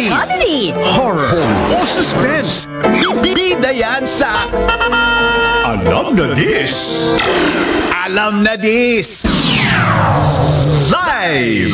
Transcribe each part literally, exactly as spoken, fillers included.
Comedy, Comedy, horror, o suspense. Bida yan sa Alam na This. Alam na This. Live!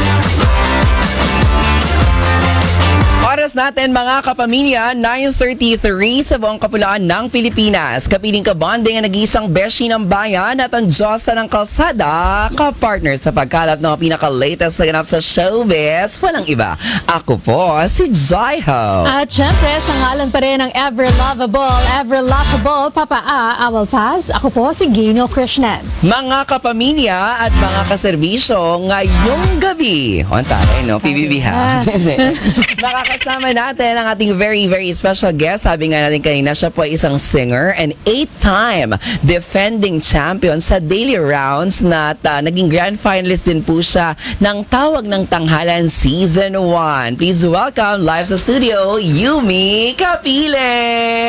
Oras natin mga kapamilya, nine thirty-three sa buong kapulaan ng Pilipinas. Kapiling ka bonding ang nag-iisang beshi ng bayan at ang Diyosa ng kalsada, ka-partner sa pagkalap ng mga pinaka-latest na ganap sa showbiz. Walang iba, ako po si Jaiho. At syempre, sa ngalan pa rin ng ever lovable, ever laughable, Papa A, Awal Paz, ako po si Gino Krishnan. Mga kapamilya at mga kaserbisyo, ngayong gabi, o ang taray, no? P B B ha? Makakasama natin ang ating very, very special guest. Sabi nga natin kanina, siya po ay isang singer and eight-time defending champion sa Daily Rounds na uh, naging grand finalist din po siya ng Tawag ng Tanghalan Season one. Please welcome live sa studio, Yumi Kapile!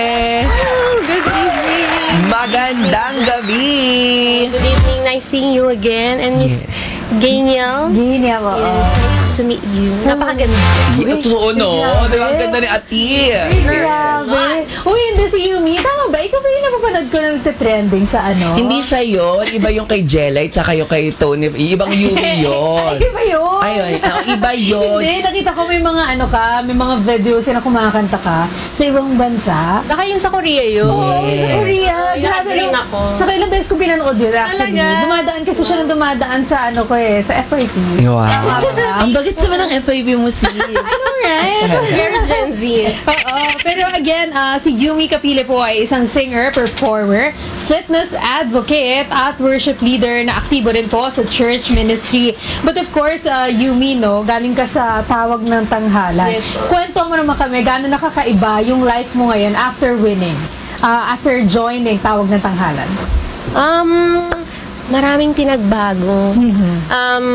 Good evening! Magandang gabi! Good evening. Nice seeing you again. And Miss Gainiel. Gino mo. Yes, nice to meet you. Napakaganda. Totoo, no? Di ba? Ang ganda ni Ati. Grabe. Uy, hindi si Yumi. Tama ba? Ikaw ba yung napapanood ko na nagte-trending sa ano? Hindi siya yun. Iba yung kay Jelay tsaka yung kay Tony. Ibang Yumi yun. Ay, iba yun. Ayun. Oh, iba yun. Hindi, nakita ko may mga ano ka, may mga videos na kumakanta ka sa ibang bansa. Baka yung sa Korea yun. Oo, sa Korea. Grabe Rin lang. ako. Sa ilang beses ko pinanood yun, actually. Talaga? Dumadaan kasi siya nang dumadaan sa ano ko eh, sa F Y P. Wow. Ang bagit naman ng F I B mo si... Alright. Very Gen Z. Oo, pero again, ah, si Yumi Kapile po ay isang singer, performer, fitness advocate, at worship leader na aktibo rin po sa church ministry. But of course, ah, Yumi, no, galing ka sa Tawag ng Tanghalan. Yes, po. Kwento mo naman kami, gano'n nakakaiba yung life mo ngayon after winning, ah, after joining Tawag ng Tanghalan? Um, maraming pinagbago. Um,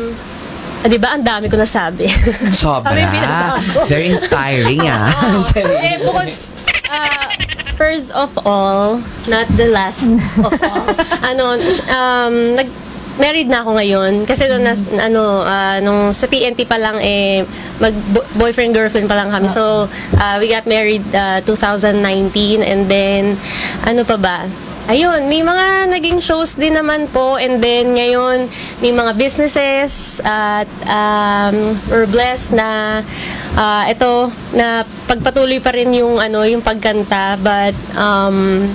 ah, di ba? Ang dami ko nasabi. Sobra. Kami pinagbago. Very inspiring, ah. eh, bukod, ah, first of all, not the last of all. Ano, um, nag, married na ako ngayon kasi doon nas, ano ah, nung sa T N T pa lang eh mag boyfriend girlfriend pa lang kami. So ah, we got married uh, twenty nineteen and then ano pa ba? Ayun, may mga naging shows din naman po and then ngayon may mga businesses at um, we're blessed na uh, ito na pagpatuloy pa rin yung ano yung pagkanta but um,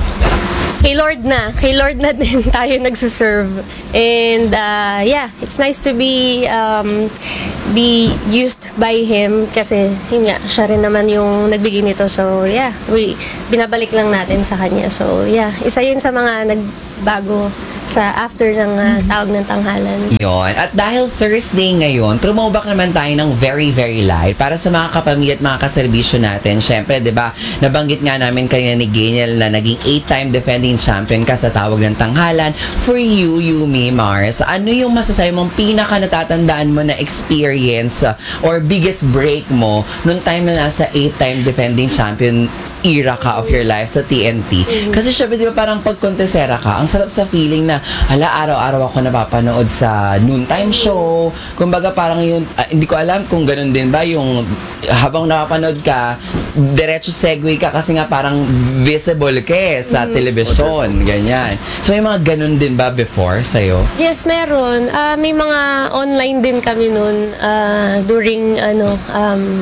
kay Lord na, kay Lord na din tayo nagsiserve. And uh, yeah, it's nice to be um, be used by Him kasi yun nga, siya rin naman yung nagbigay nito. So yeah, we, binabalik lang natin sa Kanya. So yeah, isa yun sa mga nagbago sa after ng uh, Tawag ng Tanghalan. Yun. At dahil Thursday ngayon, tumawbak naman tayo ng very, very light para sa mga kapamilya at mga kaserbisyo natin. Siyempre, di ba, nabanggit nga namin kanina ni Gainiel na naging eight-time defending champion ka sa Tawag ng Tanghalan. For you, Yumi, Mars, ano yung masasabi mong pinaka natatandaan mo na experience uh, or biggest break mo nung time na nasa eight-time defending champion era ka of your life sa T N T? Kasi syempre, di ba, parang pag contestera ka, ang sarap sa feeling na, hala, araw-araw ako napapanood sa noontime show. Kumbaga, parang yun, ah, hindi ko alam kung ganun din ba yung habang napapanood ka, diretso segue ka kasi nga parang visible ka eh, sa telebisyon, ganyan. So, may mga ganun din ba before sa'yo? Yes, meron. Ah, may mga online din kami noon ah, during ano um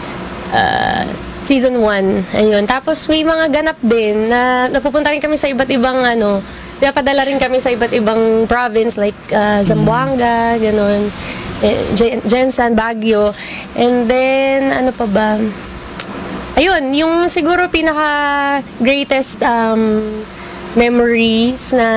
ah, season one. Ayun. Tapos may mga ganap din na napupunta rin kami sa iba't ibang ano, pinapadala rin kami sa iba't ibang province like uh, Zamboanga, gano'n, eh, Jensan, Baguio. And then, ano pa ba? Ayun, yung siguro pinaka greatest um, memories na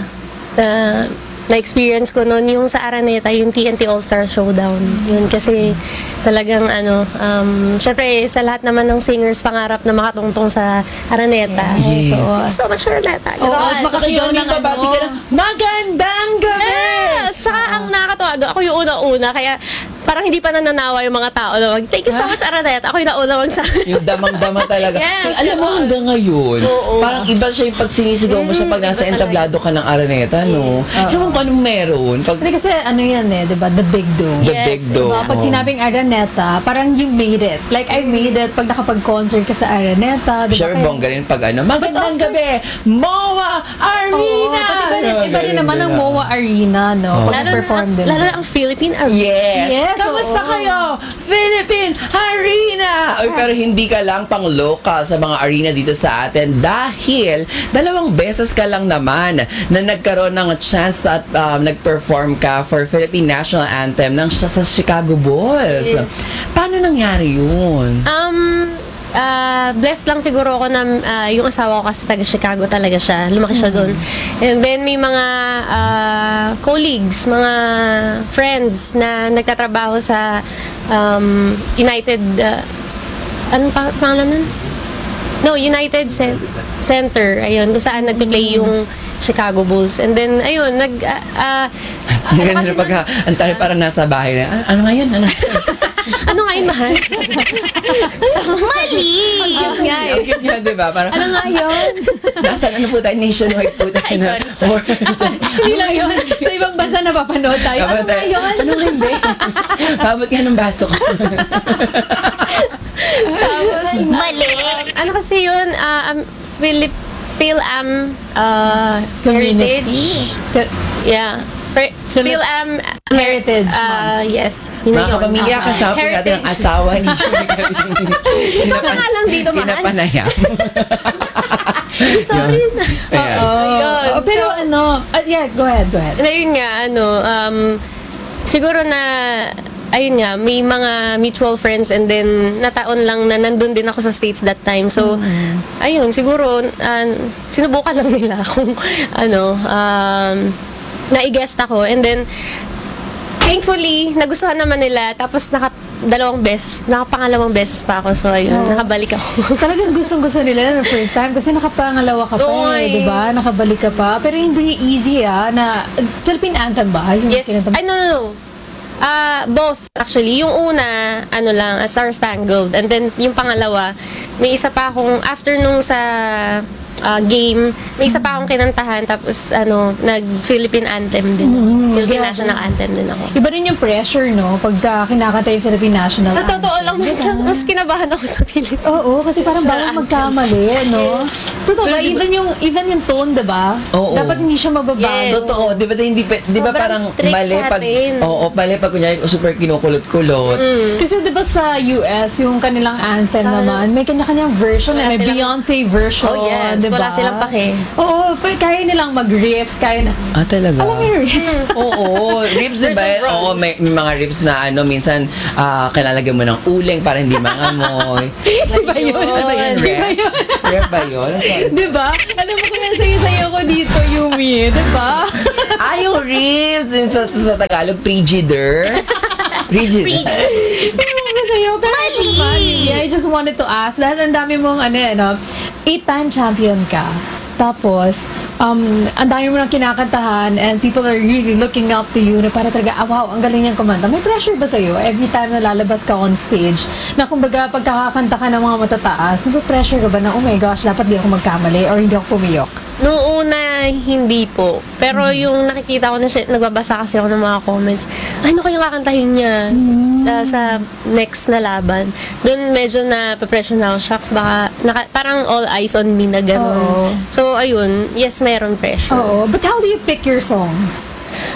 na na-experience ko noon yung sa Araneta, yung T N T All-Star Showdown. Yun kasi talagang ano, um, syempre sa lahat naman ng singers pangarap na makatungtong sa Araneta. Yes. So, so much Araneta. Oo, Ganon. at makasigaw ng babati ka ano. na, magandang gabi! Yes! Tsaka ang nakakatawa, ako yung una-una, kaya parang hindi pa nananawa yung mga tao na mag, thank you so much, Araneta. Ako yung nauna magsabi. Yung damang-dama talaga. Yes, Eh, alam mo, ganon. hanggang ngayon, Oo. parang iba siya yung pag sinisigaw mo siya pag nasa iba entablado ka ng Araneta, no? Ewan ko anong meron. Pag Kasi kasi ano yan eh, di ba? The big dome. the Yes, big dome. Diba? Pag oh. sinabing Araneta, parang you made it. Like, I made it pag nakapag-concert ka sa Araneta. Diba? Sure, Kaya- bongga rin pag ano, magandang But of gabi, MOA Oo, Arena! pati iba rin, Oh, iba rin ganun naman din ang ah. MOA Arena, no? Oh. Pag Lalo perform na, din. lalo na ang Philippine Arena. Yes! Yes, Kamusta oo. kayo? Philippine Arena! Oy, pero hindi ka lang pang local sa mga arena dito sa atin dahil dalawang beses ka lang naman na nagkaroon ng chance at um, nag-perform ka for Philippine National Anthem ng sa sa Chicago Bulls. Yes. Paano nangyari yun? Um, ah, blessed lang siguro ako na ah, yung asawa ko kasi taga Chicago talaga siya. Lumaki siya doon. And then may mga ah, colleagues, mga friends na nagtatrabaho sa um, United ah, anong pa- pangalan nun? No, United Cen- Center. Ayun, kung saan nagpe-play yung Chicago Bulls. And then, ayun, nag... ah, ah, Ang ano ganda kasi na pagka, ang tayo parang nasa bahay na, "Ah, ano nga yun? Ano? ano nga yun, mahal? Mali! Cute nga eh. Ang cute nga, di ba? Parang, Ano nga yun? nasa ano po tayo, nationwide po tayo. Ay, na- sorry, sorry. Hindi lang yun. Sa ibang bansa napapanood tayo. Ano nga yun? Ano nga hindi? Pabot ka ng baso ko. Tapos, mali! Ano kasi yun, ah, um, Philip, Phil-Am uh, Heritage. Ka- Yeah. Per- Philip- Phil-Am Heritage Uh, yes. Yun na Mga yun. kapamilya, kasama po natin ang Heritage. asawa ni Tama nga lang dito, mahal. Pinapanayam. Sorry na. Ayan. Ayun. Oh, pero So, ano, ah, yeah, go ahead, go ahead. na yun nga, ano, um, siguro na, ayun nga, may mga mutual friends and then nataon lang na nandun din ako sa States that time. So, ayun, siguro, uh, sinubukan lang nila kung, ano, um, na-guest ako. And then, thankfully, nagustuhan naman nila. Tapos, naka, dalawang beses, nakapangalawang beses pa ako. So, ayun, Oh. nakabalik ako. Talagang gustong-gusto nila the first time kasi nakapangalawa ka pa Oo, eh, eh. di ba? Nakabalik ka pa. Pero hindi easy ah, na Philippine Anthem ba? Yung Yes. kinanta- Ay, no, no, no. Ah, both actually. Yung una, ano lang, uh, Star Spangled. And then yung pangalawa, may isa pa akong after nung sa ah, game, may isa pa akong kinantahan tapos ano, nag-Philippine Anthem din ako. Philippine grabe. National Anthem din ako. Iba rin yung pressure, no? Pagka kinakanta yung Philippine National Sa Anthem. totoo lang, mas, mas kinabahan ako sa Philippine. Oo, kasi parang National bawal Anthem. magkamali, no? Totoo ba? Pero di ba- Even yung, even yung tone, di ba? Oo. Dapat hindi siya mababago. Yes. Totoo, di ba hindi, pa- di ba Sobrang parang strict mali sa pag, atin. oo, mali pag kunyari super kinukulot-kulot. Kasi di ba sa U S, yung kanilang anthem Sa- naman, may kanya-kanyang version. Wala eh. May silang- Beyonce version, Oh, yes. di ba? Wala silang pake. Oo, pa- kaya nilang mag-riffs, kaya na... Ah, talaga? Alam mo yung riffs? Oo, ribs, di ba? There's a Oo, may, may mga ribs na ano, minsan ah, kailalagyan mo ng uling para hindi mangamoy. Iba yun. Ano ba yun, Iba Rep? yun. Rep ba yun? Ano ba? Di ba? Alam mo kaya sayo-sayo ko dito, Yumi. Di ba? Ah, yung ribs, yung sa, sa Tagalog, frigider. Frigider. Ewan ko sa'yo. Pero ano naman, Yumi, I just wanted to ask, dahil ang dami mong, ano, ano, eight-time champion ka. Tapos, um, ang dami mo nang kinakantahan and people are really looking up to you na para talaga, ah, wow, ang galing niyang kumanta. May pressure ba sa'yo every time na lalabas ka on stage? Na kumbaga, pagkakakanta ka ng mga matataas, nape-pressure ka ba na, oh my gosh, dapat di ako magkamali or hindi ako pumiyok? Noong una, hindi po. Pero yung nakikita ko na siya, nagbabasa kasi ako ng mga comments, ay, ano kayong kakantahin niya uh, sa next na laban? Doon medyo na pressure na ako, shucks, baka, naka, parang all eyes on me na gano'n. Oo. So, ayun, yes, meron pressure. Oo. But how do you pick your songs?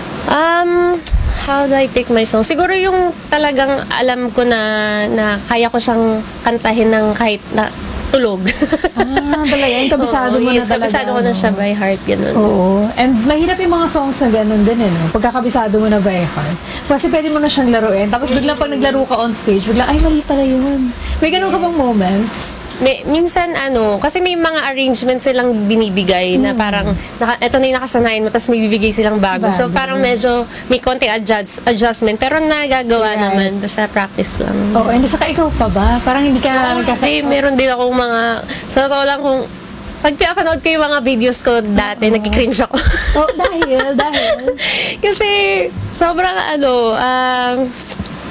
Um, how do I pick my song? Siguro yung talagang alam ko na, na kaya ko siyang kantahin ng kahit na tulog. Ah, talaga. Yung kabisado Oo, mo yes, na talaga. kabisado ko na no? siya by heart, gano'n. Oo. And mahirap yung mga songs na ganun din, eh, no? Pagkakabisado mo na by heart. Kasi pwede mo na siyang laruin. Tapos biglang pag naglaro ka on stage, biglang, ay, mali pala yun. May ganun ka bang moments? May, minsan ano, kasi may mga arrangements silang binibigay Hmm. na parang, naka, eto na yung nakasanayan mo, tapos may bibigay silang bago. So Bago. parang medyo may konting adjust, adjustment, pero nagagawa Right. naman, basta practice lang. Oo. And saka ikaw pa ba? Parang hindi ka nagkaka... Kasi meron din akong mga, sa totoo lang kung, pag pinapanood ko yung mga videos ko dati, nagkikringe ako. Oh, dahil, dahil. Kasi sobrang ano, um,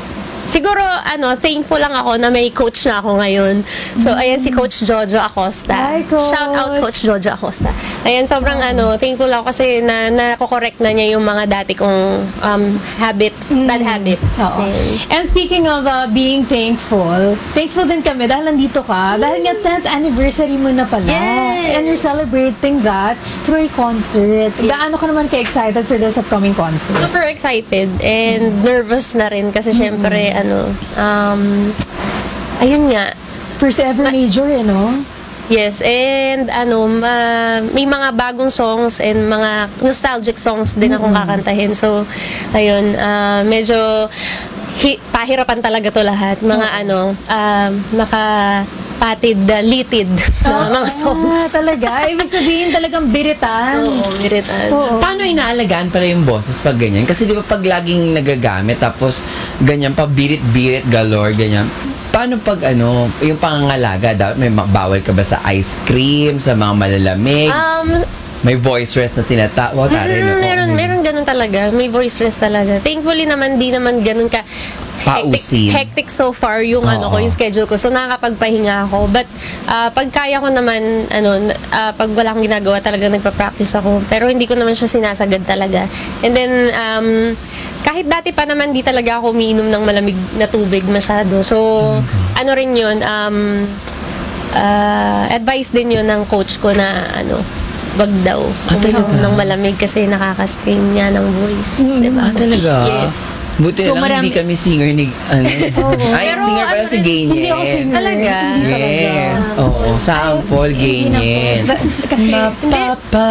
siguro, ano, thankful lang ako na may coach na ako ngayon. So, ayan si Coach Jojo Acosta. Hi, Coach. Shout out Coach Jojo Acosta. Ayan, sobrang ano, thankful ako kasi na nakokorek na niya yung mga dati kong um, habits, bad habits. Oo. Ayan. And speaking of uh, being thankful, thankful din kami dahil nandito ka. Dahil nga tenth anniversary mo na pala. Yes. And you're celebrating that through a concert. Gaano ka naman ka-excited for this upcoming concert? Super excited and nervous na rin kasi syempre, ano, um, ayun nga, First ever major, eh, no? yes, and ano, ma- may mga bagong songs and mga nostalgic songs din akong kakantahin. So, ayun, ah, medyo hi- pahirapan talaga to lahat. Mga ano, ah, makapatid, uh, litid na mga Ah, songs. talaga? Ibig sabihin talagang biritan. Oo, biritan. Oo. Paano inaalagaan pala yung boses pag ganyan? Kasi di ba pag laging nagagamit tapos ganyan pa birit-birit galore, ganyan. Paano pag ano, yung pangangalaga, dapat may ma- bawal ka ba sa ice cream, sa mga malalamig? Um, May voice rest na tinatawa. Tari, Mm, no? meron, meron ganun talaga. May voice rest talaga. Thankfully naman, di naman ganun ka Pausin. hectic, hectic so far yung ano ko, Oo. yung schedule ko. So, nakakapagpahinga ako. But, ah, pag kaya ko naman, ano, ah, pag wala akong ginagawa, talaga nagpa-practice ako. Pero hindi ko naman siya sinasagad talaga. And then, um, kahit dati pa naman, di talaga ako umiinom ng malamig na tubig masyado. So, ano rin yun, um, ah, advice din yun ng coach ko na, ano, wag daw Ah, talaga? uminom ng malamig kasi nakaka-strain nga ng voice, di ba? Ah, talaga? Yes. Buti So, na lang marami- hindi kami singer ni, ano. Ay, Pero singer pala ano si rin, Gaynel. Hindi ako singer. Talaga? Hindi talaga. Yes. Oo, sample, Gaynel. Kasi, Mapapa.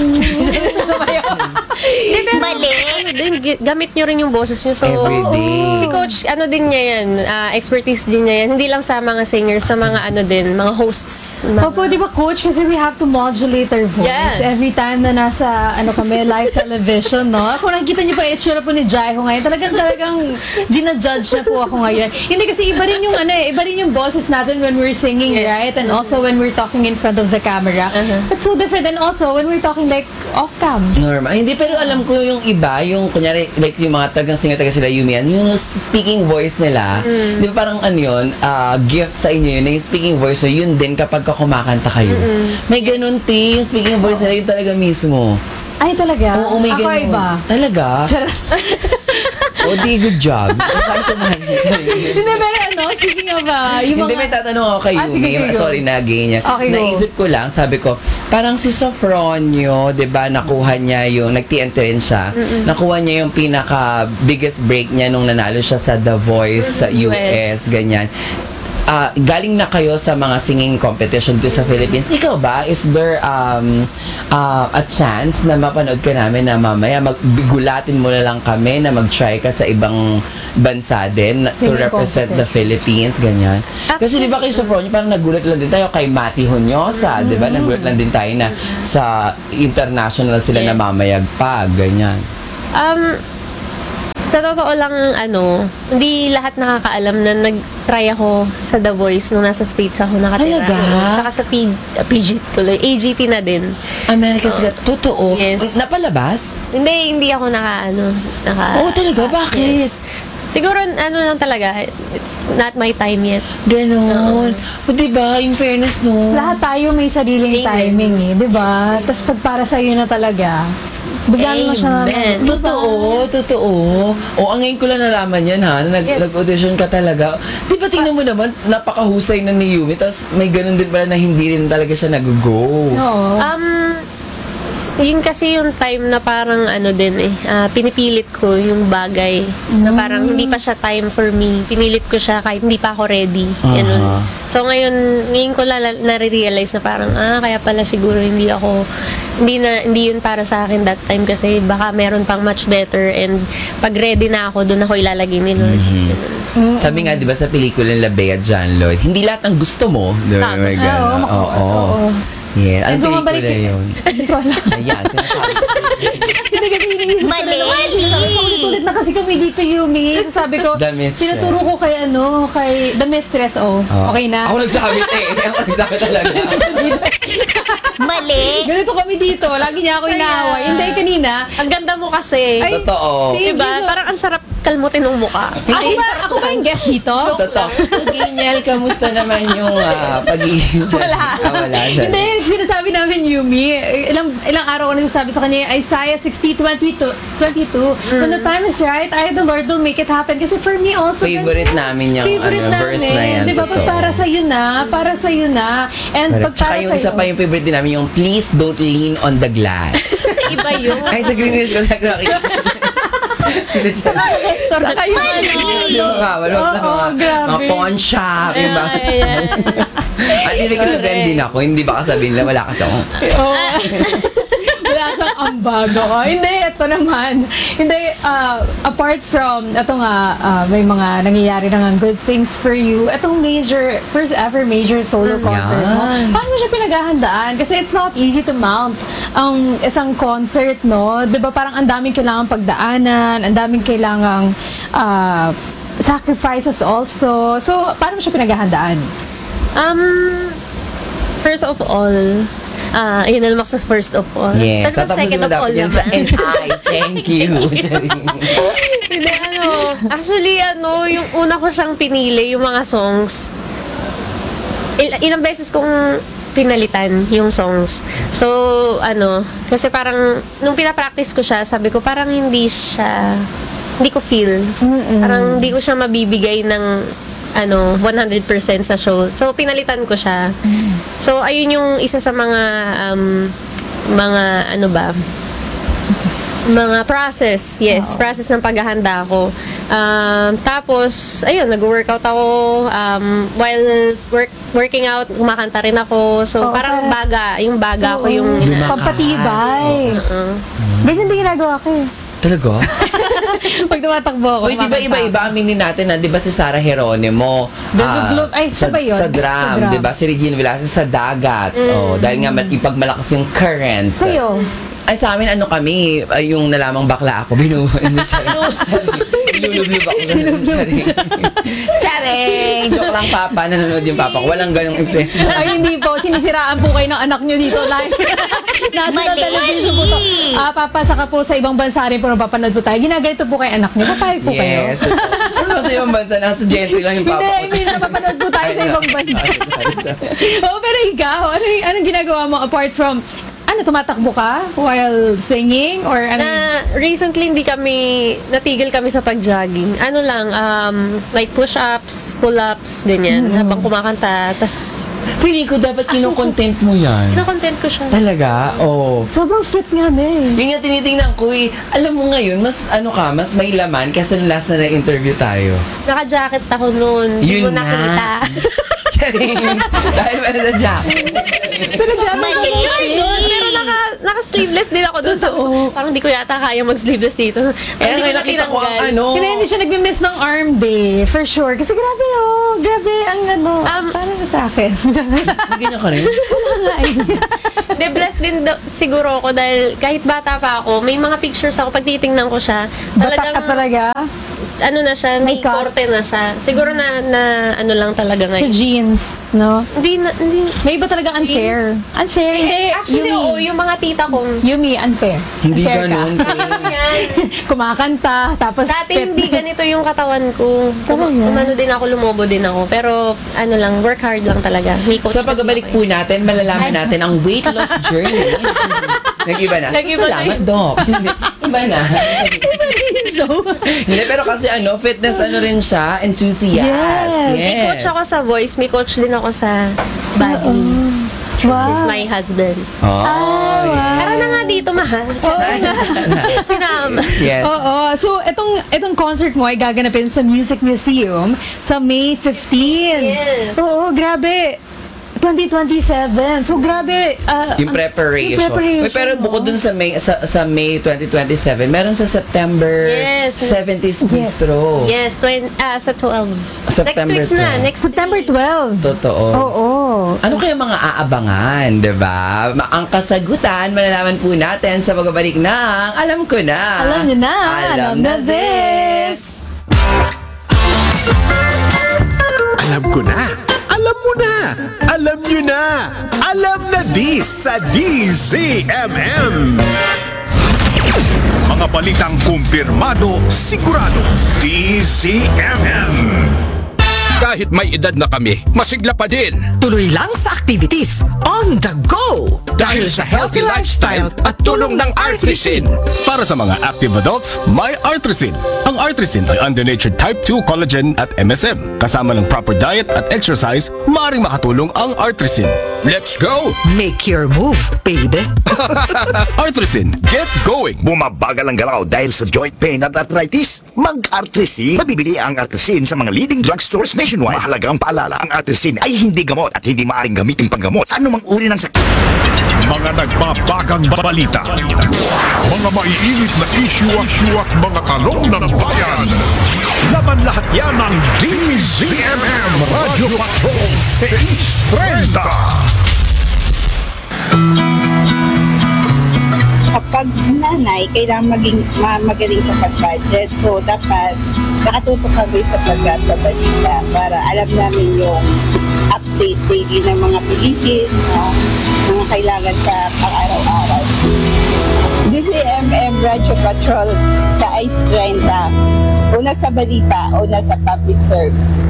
Mali. Ano din, gi- gamit nyo rin yung boses nyo. So, Everyday. si coach, ano din niya yan, ah, expertise din niya yan. Hindi lang sa mga singers, sa mga ano din, mga hosts. Mga, Opo, di ba coach? Kasi we have to modulate our voice Yes. every time na nasa, ano kami, live television, no? Kung nakikita niyo pa yung itsura po ni Jaiho ngayon, talagang talagang ginajudge na po ako ngayon. Hindi kasi iba rin yung, ano eh, iba rin yung boses natin when we're singing, Yes. right? And also when we're talking in front of the camera. Uh-huh. It's so different. And also when we're talking like off-cam. Normal. Hindi, pero alam ko yung iba, yung kunyari, like yung mga tagang singer, taga sila Yumi, yan, yung speaking voice nila, di ba parang ano yun, ah, gift sa inyo yun, na yung speaking voice, so yun din kapag ka kumakanta kayo. May ganun, ti, yung speaking voice nila, yun talaga mismo. Ay, talaga? Oo, may Ako ganun. iba. Talaga? Charot. O, di, good job. Saan sumahan? Hindi, pero ano, speaking of, uh, yung Hindi, mga... may tatanong ako kay Ah, sige, Yumi. sige, go. Sorry na, gay niya. Okay, go. Naisip ko lang, sabi ko, parang si Sofronio, di ba, nakuha niya yung, nag-T N T rin siya, nakuha niya yung pinaka biggest break niya nung nanalo siya sa The Voice sa U S, U S. ganyan. Ah, galing na kayo sa mga singing competition dito sa Philippines. Ikaw ba, is there um, ah, a chance na mapanood ka namin na mamaya magbigulatin mo na lang kami na mag-try ka sa ibang bansa din na- to Singing represent the competition. Philippines, ganyan. Kasi di ba kay Sofronio, parang nagulat lang din tayo kay Mati Honyosa, di ba? Nagulat lang din tayo na sa international sila na Yes. mamayagpag, ganyan. Um, sa totoo lang, ano, hindi lahat nakakaalam na nag-try ako sa The Voice nung nasa States ako nakatira. Talaga? Tsaka sa P- uh, P G T tuloy. A G T na din. America's Got, totoo. Yes. Napalabas? Hindi, hindi ako naka, ano, naka... Oo, talaga? Bakit? Yes. Siguro, ano lang talaga, it's not my time yet. Ganon. O, diba? In fairness, no? Lahat tayo may sariling Amen. timing eh, di ba? Tapos pag para sa'yo na talaga, bigyan mo siya Amen. na, Totoo, totoo. O, ang ngayon ko lang nalaman yan, ha? Na nag, Yes. nag-audition ka talaga. Di ba tingnan mo naman, napakahusay na ni Yumi, tapos may ganun din pala na hindi rin talaga siya nag-go. Oo. Um, s- yun kasi yung time na parang ano din eh, ah, pinipilit ko yung bagay na parang hindi pa siya time for me. Pinilit ko siya kahit hindi pa ako ready. Ganun. Aha. So ngayon, ngayon ko lala, nare-realize na parang, ah, kaya pala siguro hindi ako, hindi na, hindi yun para sa akin that time kasi baka meron pang much better and pag ready na ako, doon ako ilalagay ni Lord. Ganun. Sabi nga, di ba, sa pelikula La Bea John Lloyd, hindi lahat ng gusto mo. Di ba? Tama. May Oo, ganun. maku- Oo. oo. Yeah. Anong And bumabalik pelikula y- yun? Hindi ko alam. Ayan, sinasabi. Hindi kasi iniisip ko na naman. Ulit na kasi kami dito, Yumi. So sabi ko, The Mistress. tinuturo ko kay ano, kay The Mistress, oh. Oo. Okay na? Ako nagsabi eh. Ako nagsabi talaga. Mali! Ganito kami dito. Lagi niya ako Saya. inaaway. Hindi, kanina. Ang ganda mo kasi. Ay, Totoo. thank you Diba? so- Parang ang sarap kalmutin ng mukha. Ako ba, ako ba yung guest dito? Totoo. So, Geniel, kamusta naman yung uh, pagiging dyan? Wala. Ah, wala. dyan. Hindi, sinasabi namin, Yumi, ilang ilang araw ko nagsasabi sa kanya, yung Isaiah sixty twenty-two, twenty-two, when the time is right, I, the Lord, will make it happen. Kasi for me also, Favorite ganun, namin yung favorite ano, verse na yan. Di ba? Pag totoo. para sa'yo na, para sa'yo na. And pag Tsaka para yung sa'yo, isa pa yung favorite din namin, yung please don't lean on the glass. Iba yun. Ay, sa Green Hills ko nakakita. Saka yung ano, Yung mga, wala Oo, na mga, grabe. mga pawn shop, yung ba? Ay, ay. At hindi ko sabihin din ako, hindi ba kasabihin na wala kasi ako. Oo. Wala siyang ambag. Oo. Hindi, ito naman. Hindi, uh, apart from, ito nga, uh, may mga nangyayari na nga good things for you. Itong major, first ever major solo concert mo. Yan. Paano mo siya pinaghahandaan? Kasi it's not easy to mount ang isang concert, no? Di ba parang ang daming kailangang pagdaanan, ang daming kailangang uh, sacrifices also. So, paano mo siya pinaghahandaan? Um, first of all, ah, yun na naman ako sa first of all. Yes, Tapos tatapusin second mo of all dapat yan sa naman. and I thank you. Hindi, ano, actually, ano, yung una ko siyang pinili, yung mga songs, il- ilang beses kong pinalitan yung songs. So, ano, kasi parang, nung pinapractice ko siya, sabi ko, parang hindi siya, hindi ko feel. Parang hindi ko siya mabibigay ng, ano, one hundred percent sa show. So, pinalitan ko siya. So, ayun yung isa sa mga, um, mga, ano ba, mga process, yes, process ng paghahanda ko. Um, tapos, ayun, nag-workout ako. Um, while work, working out, kumakanta rin ako. So, Oo, parang parang- baga, yung baga ko Oo. yung... ina- Pampatibay. Uh, Ganyan din ginagawa ko eh. Talaga? Pag tumatakbo ako. Uy, di ba kumakanta iba-iba aminin natin na, di ba si Sarah Geronimo, Gulugulug. ah, Ay, siya sa, ba yun? sa Sa drum, drum. di ba? Si Regine Velasquez sa dagat. Oh, dahil nga ma- ipag malakas yung current. Sa'yo? Ay, sa amin, ano kami, ay, yung nalamang bakla ako, binuha. Ilulublub ako. Charing! Joke lang, Papa. Nanonood yung Papa ko. Walang ganong eksena. Ay, hindi po. Sinisiraan po kayo ng anak nyo dito live. National television po to. Ah, Papa, saka po sa ibang bansa rin po napapanood po tayo. Ginaganito po kay anak nyo. Papayag po kayo. Yes. Ano sa ibang bansa? Nasa gentry lang yung Papa Hindi, ko. I mean, napapanood po tayo Ay, sa no. ibang bansa. Sorry, sorry, sorry. Oo, pero ikaw, ano, yung- anong ginagawa mo apart from, ano, tumatakbo ka while singing? Or ano? na recently hindi kami natigil kami sa pag-jogging. Ano lang, um, like push-ups, pull-ups, ganyan. Habang kumakanta. Tapos, Feeling ko dapat kinokontent mo yan. kinokontent ko siya. Talaga? Oo. Sobrang fit nga na eh. Yun nga tinitingnan ko eh. Alam mo ngayon, mas ano ka, mas may laman kasi nung last na na-interview tayo. Naka-jacket ako noon. Hindi Yun mo nga. nakita. Charing! Dahil meron sa jacket. Pero siya, Mali yun! Pero naka, naka-sleeveless din ako doon. Sabi ko, parang hindi ko yata kaya mag-sleeveless dito. Kaya Hindi ko nga na nakita ko ang tinanggal. ano. Hindi, hindi siya nagmi-miss ng arm day. For sure. Kasi grabe oh. Grabe ang ano. Um, parang sa akin. May ganyan ka rin? Wala nga eh. De, blessed din daw- siguro ako dahil kahit bata pa ako, may mga pictures ako, pag titingnan ko siya, Batak talagang, ka talaga. ano na siya, may May cut. korte na siya. Siguro na, na ano lang talaga Sa ngayon. jeans, no? Hindi, na, hindi. May iba talaga unfair. Jeans. Unfair. Hindi, Actually, Yumi. oo, yung mga tita kong, Yumi, unfair. Hindi unfair ganun. Ka. yan. Kumakanta, tapos Dati fit. hindi ganito yung katawan ko. Tum- Talaga? Umano din ako, lumobo din ako. Pero, ano lang, work hard lang talaga. May coach Sa kasi pagbabalik ako po natin, malalaman natin ang weight loss journey. Nag-iba na. Nag-iba na Salamat, yun. Doc. Hindi. Iba na. show. Hindi, pero kasi ano, fitness ano rin siya, enthusiast. Yes. May coach ako sa voice, may coach din ako sa body. Wow. He's my husband. Oh, Ah, wow. Tara na nga dito, mahal. Sinama. yes. Oo. So, itong, itong concert mo ay gaganapin sa Music Museum sa May fifteenth. Yes. Oo, grabe. twenty twenty-seven. So, grabe. ah, Yung ang- preparation. Yung preparation. Uy, pero no? bukod dun sa May, sa, sa May twenty twenty-seven, meron sa September Yes. seventies Yes. Bistro. Yes, twen- ah, sa twelve. September Next week na. twelve. Next September twelfth. Totoo. Oo. Ano kaya mga aabangan, di ba? Ma- Ang kasagutan, malalaman po natin sa pagbabalik ng Alam Ko Na. Alam niyo na. Alam na this. Alam ko na. Alam mo na. Alam nyo na. Alam na dis sa D Z M M. Mga Mga balitang kumpirmado, sigurado. D Z M M. Kahit may edad na kami, masigla pa din. Tuloy lang sa activities on the go! Dahil sa healthy lifestyle at tulong ng Artrisin. Para sa mga active adults, may Artrisin. Ang Artrisin ay undonatured type two collagen at M S M. Kasama ng proper diet at exercise, maaaring makatulong ang Artrisin. Let's go! Make your move, baby! Artrisin, get going! Bumabagal ang galaw dahil sa joint pain at arthritis? Mag-Artrisin. Mabibili ang Artrisin sa mga leading drugstores nationwide. Mahalagang paalala, ang Artrisin ay hindi gamot at hindi maaaring gamitin panggamot sa anumang uri ng sakit. Mga nagbabagang balita. Mga maiinit na issue at issue at mga tanong ng bayan. Laban lahat yan ng D Z M M Radio Patrol six thirty. Kapag nanay, kailangan maging ma- magaling sa pag-budget. So, dapat nakatutok kami sa pagkabalita para alam namin yung update daily ng mga bilihin, uh, mga kailangan sa pang-araw-araw. D Z M M Radio Patrol sa Ice thirty. Una sa balita, una sa public service.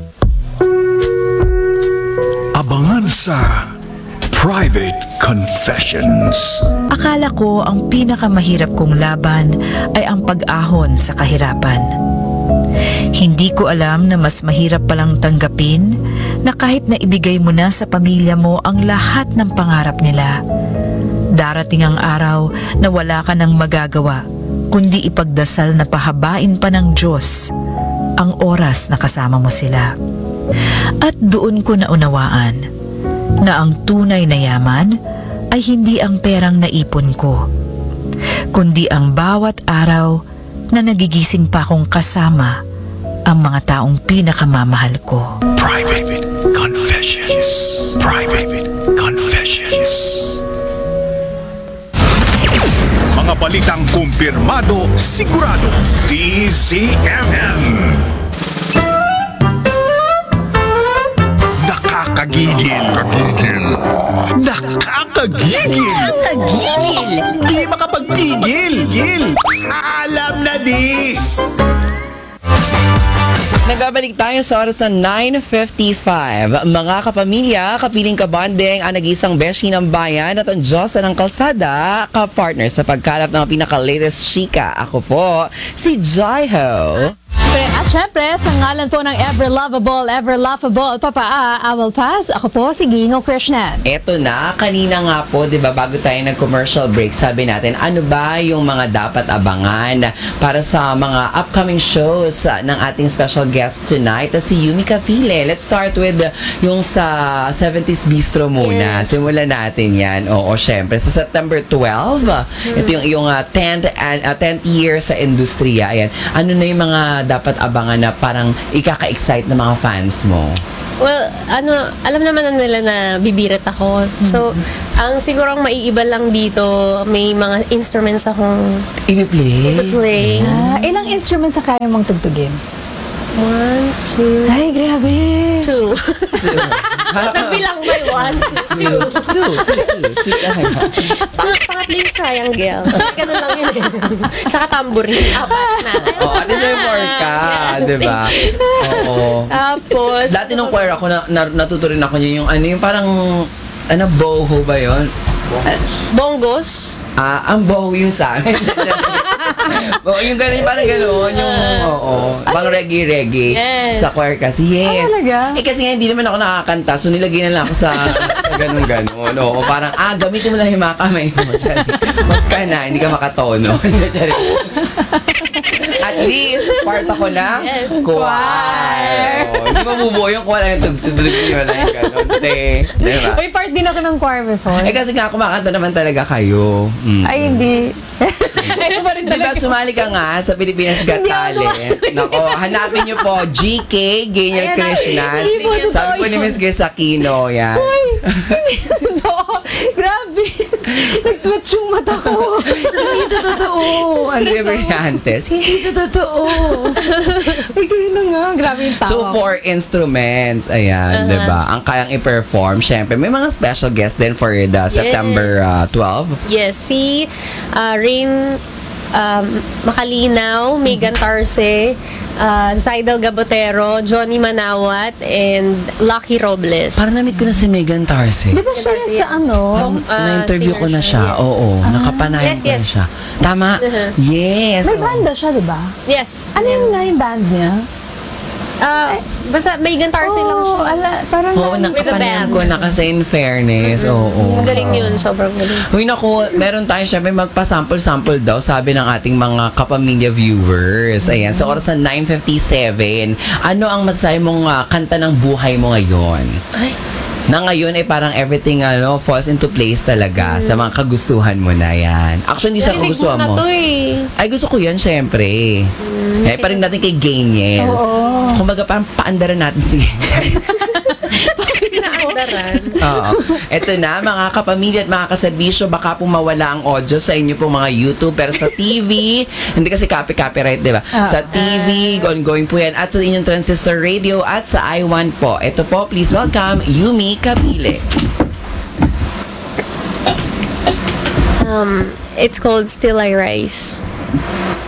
Abangan sa Private Confessions. Akala ko ang pinakamahirap kong laban ay ang pag-ahon sa kahirapan. Hindi ko alam na mas mahirap palang tanggapin na kahit na ibigay mo na sa pamilya mo ang lahat ng pangarap nila, darating ang araw na wala ka nang magagawa kundi ipagdasal na pahabain pa ng Diyos ang oras na kasama mo sila. At doon ko naunawaan na ang tunay na yaman ay hindi ang perang naipon ko, kundi ang bawat araw na nagigising pa akong kasama ang mga taong pinakamamahal ko. Private Confessions. Private Confessions. Mga balitang kumpirmado, sigurado. D Z M M. Nakakagigil. Nakakagigil. Nakakagigil. Nakakagigil. Di makapagpigil. Gil. Alam na dis. Nagbabalik tayo sa oras na nine fifty-five. Mga kapamilya, kapiling kabanding, ang nag-isang beshi ng bayan at ang Diyosa ng kalsada, kapartner sa pagkalap ng pinaka-latest chika. Ako po, si Jaiho. At syempre, sa ngalan po ng ever lovable, ever laughable, Papa A, I will pass. Ako po si Gingo Krishnan. Eto na, kanina nga po, di ba, bago tayo nag-commercial break, sabi natin, ano ba yung mga dapat abangan para sa mga upcoming shows uh, ng ating special guest tonight, uh, si Yumi Capile. Let's start with uh, yung sa seventies Bistro muna. Yes. Simulan natin yan. Oo, syempre. Sa September twelve, uh, Hmm. ito yung, yung uh, tenth, and, uh, tenth year sa industriya. Ayan. Ano na yung mga dapat abangan na parang ikaka-excite ng mga fans mo? Well, ano, alam naman na nila na bibirit ako. So, ang sigurong maiiba lang dito, may mga instruments akong I-play? play. Ah, ilang instruments ang kaya mong tugtugin? One, two, Ay, grabe! two. Nagbilang by one, two, Two, two, two, two, two, talaga. Pang pangatlo yung triangle. Ganun lang yun eh. Tsaka tambourine. Apat na. Oo, ano sa'yo more ka, di ba? Oo. Tapos, Dati nung choir ako, na, na, natuto rin ako yun, yung ano, yung parang, ano, boho ba yun? bongos. Ah, ang boho yun sa amin. Oo, yung gano'n, parang gano'n, yung, oo, pang reggae-reggae. Yes. Sa choir kasi, yes. Ah, talaga? Eh, kasi nga, hindi naman ako nakakanta, so nilagay na lang ako sa, sa gano'n-gano'n. Oo, parang, ah, gamitin mo lang yung mga kamay mo. Huwag ka na, hindi ka makatono. At least, part ako na Yes, choir. Oo, hindi mabubuo yung choir, yung tugtugtug yun, yung gano'n. Te, diba? Uy, part din ako ng choir before. Eh, kasi nga, kumakanta naman talaga kayo. Mm. Ay, hindi. Ay, pa rin Di ba, talaga. sumali ka nga sa Pilipinas Got Hindi ako Talent. Nako, hanapin niyo po, G K, Genial Ayan, Krishnan. hindi po totoo Sabi po ni yun. Miss Grace Aquino, yan. Oo, grabe. Nag-twitch yung mata ko. Hindi ito totoo. Andrea Brillantes, hindi ito totoo. Ay, ganun na nga. Grabe yung tawa So, ko. four instruments, ayan, di ba? Ang kayang i-perform. Siyempre, may mga special guests din for the September uh, twelve. Yes, si uh, Rain um, Makalinaw, Megan Tarse, uh, Zaidal Gabotero, Johnny Manawat, and Lucky Robles. Parang na-meet ko na si Megan Tarse. Di ba siya yung sa ano? Parang na-interview ko na siya. Oo, nakapanayan Yes, ko na yes. siya. Tama? Uh-huh. Yes. May oo. banda siya, di ba? Yes. Ano yung nga yung band niya? Uh, basta Megan Tarse lang siya. Oh, ala, parang Oo, na- With a nakapanayan band. ko na kasi in fairness. Oo. Ang galing yun, sobrang galing. Uy, naku, meron tayo syempre magpa-sample-sample daw, sabi ng ating mga kapamilya viewers. Ayan, sa oras na nine fifty-seven, ano ang masasabi mong ah, kanta ng buhay mo ngayon? Ay. Na ngayon ay parang everything ano falls into place talaga sa mga kagustuhan mo na yan. Actually, hindi sa Narinig kagustuhan na mo. to eh. Ay, gusto ko yan, syempre. Eh, parang natin kay Geniel. Oo. Kumbaga, parang paandaran natin si Geniel. Pinaandaran. Oo. Ito na, mga kapamilya at mga kaserbisyo, baka po mawala ang audio sa inyo pong mga YouTube, pero sa T V, hindi kasi copy-copyright, di ba? Sa T V, ongoing po yan, at sa inyong transistor radio, at sa I one po. Ito po, please welcome, Yumi Kapile. Um, it's called Still I Rise.